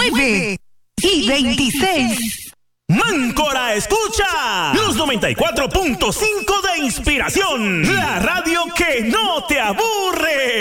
9 y 26. Máncora escucha los 94.5 de Inspiración, la radio que no te aburre.